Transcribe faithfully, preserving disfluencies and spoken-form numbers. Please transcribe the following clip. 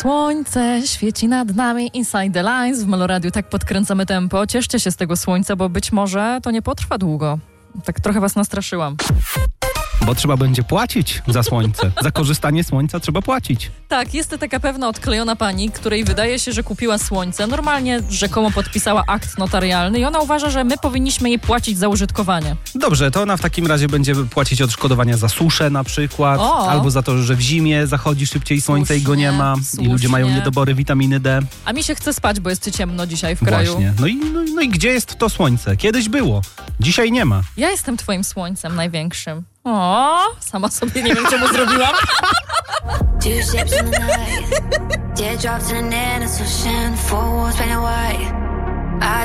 Słońce świeci nad nami, Inside the Lines w Meloradiu. Tak podkręcamy tempo. Cieszcie się z tego słońca, bo być może to nie potrwa długo. Tak trochę was nastraszyłam. Bo trzeba będzie płacić za słońce. Za korzystanie z słońca trzeba płacić. Tak, jest to taka pewna odklejona pani, której wydaje się, że kupiła słońce. Normalnie rzekomo podpisała akt notarialny i ona uważa, że my powinniśmy jej płacić za użytkowanie. Dobrze, to ona w takim razie będzie płacić odszkodowania za suszę na przykład, O! albo za to, że w zimie zachodzi szybciej słońce Słusznie, i go nie ma słusznie. i ludzie mają niedobory witaminy D. A mi się chce spać, bo jest ciemno dzisiaj w kraju. Właśnie. No i, no, no i gdzie jest to słońce? Kiedyś było. Dzisiaj nie ma. Ja jestem twoim słońcem największym. O, sama sobie nie wiem, czemu zrobiłam. Two ships in the night, teardrops in an innocent ocean, four walls painted white. I